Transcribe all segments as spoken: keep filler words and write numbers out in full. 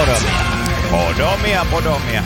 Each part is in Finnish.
Podomia. Podomia, podomia.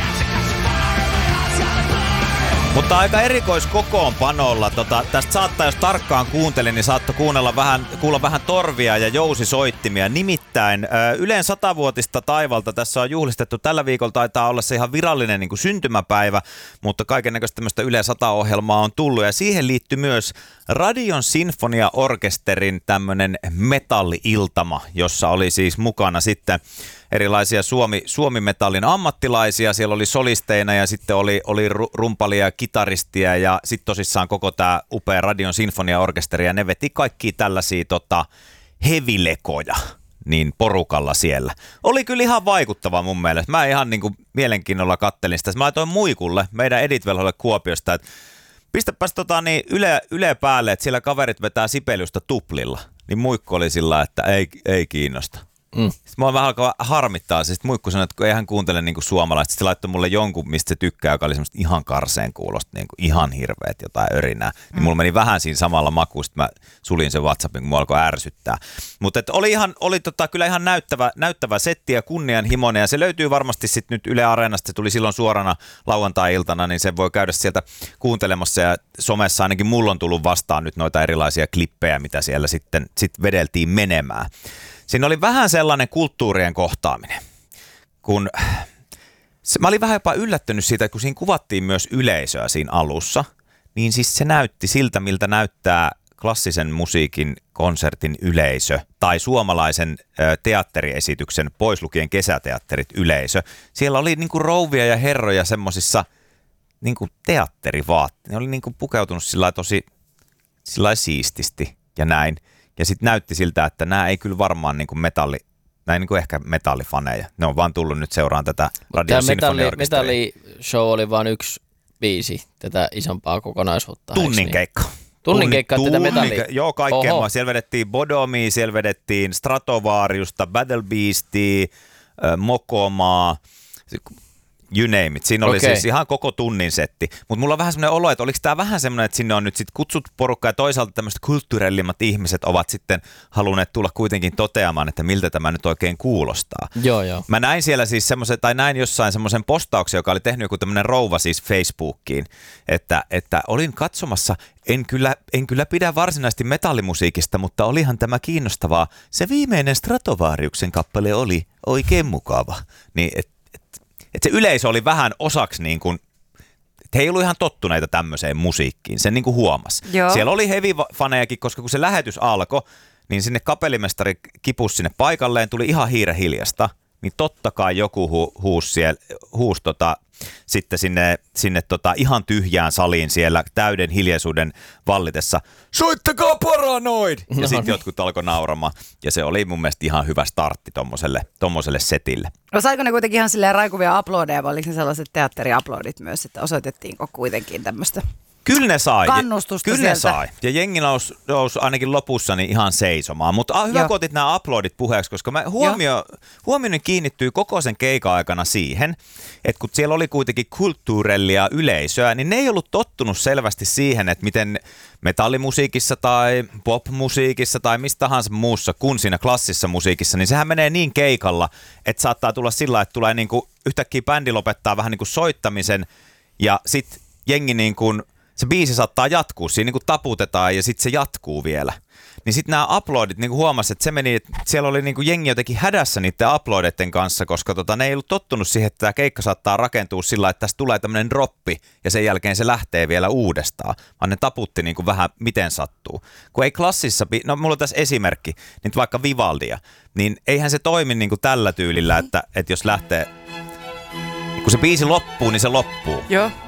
Mutta aika erikoiskokoonpanolla. Tota, tästä saattaa, jos tarkkaan kuuntelin, niin saattoi kuunnella vähän, kuulla vähän torvia ja jousisoittimia. Nimittäin Ylen satavuotista taivalta tässä on juhlistettu. Tällä viikolla taitaa olla se ihan virallinen niin kuin syntymäpäivä, mutta kaikennäköistä tämmöistä Yle sata-ohjelmaa on tullut. Ja siihen liittyy myös Radion Sinfonia-orkesterin tämmöinen metalli-iltama, jossa oli siis mukana sitten erilaisia Suomi, Suomi-metallin ammattilaisia. Siellä oli solisteina ja sitten oli, oli rumpalia ja kitaristia ja sitten tosissaan koko tämä upea Radion Sinfonia-orkesteri ja ne veti kaikkia tällaisia tota, hevilekoja niin porukalla siellä. Oli kyllä ihan vaikuttava mun mielestä. Mä ihan niin kuin mielenkiinnolla kattelin sitä. Mä laitoin Muikulle, meidän editvelholle Kuopiosta, että pistäpäs tota niin yle, yle päälle, että siellä kaverit vetää Sibeliusta tuplilla. Niin Muikku oli sillä, että ei, ei kiinnosta. Mm. Sitten mua vähän alkaa harmittaa. Sitten Muikku sanoi, että kun ei hän kuuntele niin kuin suomalaista. Sitten se laittoi mulle jonkun, mistä se tykkää, joka oli semmoista ihan karseen kuulosta, niin kuin ihan hirveät jotain örinää. Mm. Niin mulla meni vähän siinä samalla makuun, sitten mä suljin sen WhatsAppin, kun mua alkoi ärsyttää. Mutta oli, ihan, oli tota, kyllä ihan näyttävä, näyttävä setti ja kunnianhimoinen. Ja se löytyy varmasti sitten nyt Yle Areenasta. Se tuli silloin suorana lauantai-iltana, niin se voi käydä sieltä kuuntelemassa. Ja somessa ainakin mulla on tullut vastaan nyt noita erilaisia klippejä, mitä siellä sitten sit vedeltiin menemään. Siinä oli vähän sellainen kulttuurien kohtaaminen, kun se, mä olin vähän jopa yllättynyt siitä, kun siinä kuvattiin myös yleisöä siinä alussa, niin siis se näytti siltä, miltä näyttää klassisen musiikin konsertin yleisö tai suomalaisen ö, teatteriesityksen, pois lukien kesäteatterit yleisö. Siellä oli niinku rouvia ja herroja semmosissa niinku teatterivaatteissa. Ne oli niinku pukeutunut sillä tosi sillä siististi ja näin. Ja sitten näytti siltä, että nämä ei kyllä varmaan niin kuin metalli, näin niin kuin ehkä metallifaneja. Ne on vaan tullut nyt seuraan tätä Radion Sinfonia-orkesteria. Metalli-show oli vain yksi biisi tätä isompaa kokonaisuutta. Tunnin keikka. Tunnin keikka tätä metallia. Joo, kaikkea. Oho. Siellä vedettiin Bodomia, siellä vedettiin Stratovariusta, Battle Beastia, Mokomaa, you name it. Siinä oli okay. Siis ihan koko tunnin setti. Mutta mulla on vähän semmoinen olo, että oliko tämä vähän semmoinen, että sinne on nyt sit kutsut porukkaa ja toisaalta tämmöiset kulttuurellimmat ihmiset ovat sitten halunneet tulla kuitenkin toteamaan, että miltä tämä nyt oikein kuulostaa. Joo, joo. Mä näin siellä siis semmoisen, tai näin jossain semmoisen postauksen, joka oli tehnyt joku tämmöinen rouva siis Facebookiin, että, että olin katsomassa, en kyllä, en kyllä pidä varsinaisesti metallimusiikista, mutta olihan tämä kiinnostavaa. Se viimeinen Stratovariuksen kappale oli oikein mukava. Niin, et, Että se yleisö oli vähän osaksi niin kuin, että he ei ollut ihan tottuneita tämmöiseen musiikkiin, sen niin kuin huomasi. Joo. Siellä oli heavy-fanejakin, koska kun se lähetys alkoi, niin sinne kapellimestari kipusi sinne paikalleen, tuli ihan hiire hiljasta, niin totta kai joku hu- huusi, siellä, huusi tota, sitten sinne, sinne tota, ihan tyhjään saliin siellä täyden hiljaisuuden vallitessa, soittakaa Paranoid! Ja no, sitten niin. Jotkut alkoi nauramaan. Ja se oli mun mielestä ihan hyvä startti tommoselle, tommoselle setille. No saiko ne kuitenkin ihan silleen raikuvia uploadeja, vai oliko ne sellaiset teatteriuploadit myös, että osoitettiinko kuitenkin tämmöistä Kyllä ne sai. kannustusta Kyllä sieltä? ne sai. Ja jengi nousi, nousi ainakin lopussa niin ihan seisomaan. Mutta hyvä, kun otit nämä uploadit puheeksi, koska mä huomio, huomioni kiinnittyy koko sen keikan aikana siihen, että kun siellä oli kuitenkin kulttuurellia yleisöä, niin ne ei ollut tottunut selvästi siihen, että miten metallimusiikissa tai popmusiikissa tai mistä tahansa muussa kuin siinä klassisessa musiikissa, niin sehän menee niin keikalla, että saattaa tulla sillä, että tulee niin kuin yhtäkkiä bändi lopettaa vähän niin kuin soittamisen ja sitten jengi niin kuin se biisi saattaa jatkuu, siinä niin kuin taputetaan ja sitten se jatkuu vielä. Niin sitten nämä uploadit niin kuin huomasi, että se meni, että siellä oli niin kuin jengi jotenkin hädässä niiden uploadeiden kanssa, koska tota, ne ei ollut tottunut siihen, että tämä keikka saattaa rakentua sillä, että tästä tulee tämmöinen droppi ja sen jälkeen se lähtee vielä uudestaan. Vaan ne taputti niin kuin vähän miten sattuu. Kun ei klassissa, no mulla on tässä esimerkki, niin vaikka Vivaldia, niin eihän se toimi niin kuin tällä tyylillä, että, että jos lähtee, kun se biisi loppuu, niin se loppuu. Joo.